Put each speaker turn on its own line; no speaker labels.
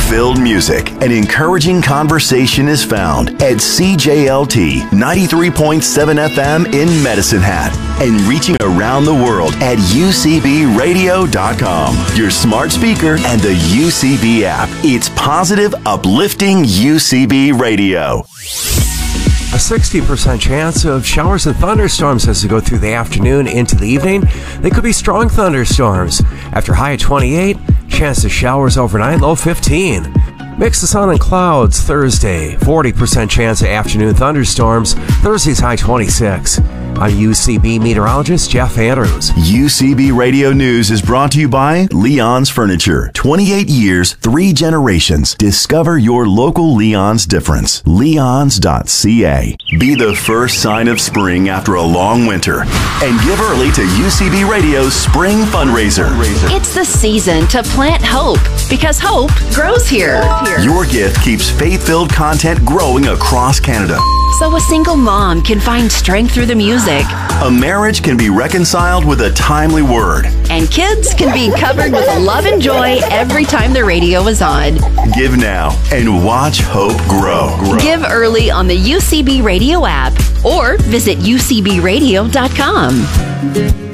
hope-filled music and encouraging conversation is found at CJLT 93.7 FM in Medicine Hat and reaching around the world at UCBradio.com, your smart speaker, and the UCB app. It's positive, uplifting UCB Radio.
A 60% chance of showers and thunderstorms as we go through the afternoon into the evening. They could be strong thunderstorms. After high at 28, chance of showers overnight, low 15. Mix of sun and clouds Thursday. 40% chance of afternoon thunderstorms. Thursday's high 26. I'm UCB meteorologist Jeff Andrews.
UCB Radio News is brought to you by Leon's Furniture. 28 years, 3 generations. Discover your local Leon's difference. Leons.ca. Be the first sign of spring after a long winter. And give early to UCB Radio's Spring Fundraiser.
It's the season to plant hope, because hope grows here.
Your gift keeps faith-filled content growing across Canada.
So a single mom can find strength through the music.
A marriage can be reconciled with a timely word.
And kids can be covered with love and joy every time the radio is on.
Give now and watch hope grow.
Give early on the UCB Radio app or visit UCBradio.com.